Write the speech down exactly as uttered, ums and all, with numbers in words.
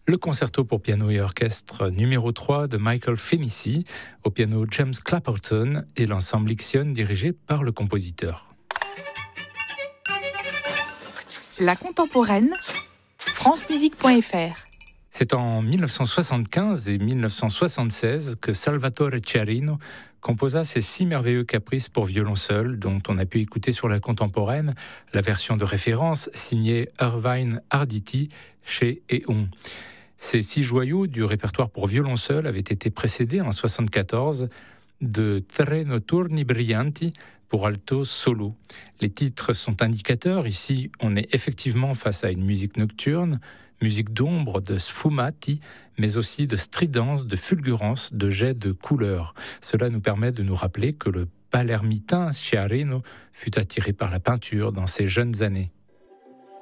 le concerto pour piano et orchestre numéro trois de Michael Fennessy, au piano James Clapperton et l'ensemble Ixion dirigé par le compositeur. La contemporaine, france musique point f r. C'est en dix-neuf cent soixante-quinze et dix-neuf cent soixante-seize que Salvatore Chiarino composa ces six merveilleux caprices pour violon seul, dont on a pu écouter sur la contemporaine la version de référence signée Irvine Arditi chez Eon. Ces six joyaux du répertoire pour violon seul avaient été précédés en soixante-quatorze de Tre notturni brillanti pour alto solo. Les titres sont indicateurs. Ici, on est effectivement face à une musique nocturne, musique d'ombre, de sfumati, mais aussi de stridence, de fulgurance, de jets de couleurs. Cela nous permet de nous rappeler que le palermitain Chiarino fut attiré par la peinture dans ses jeunes années.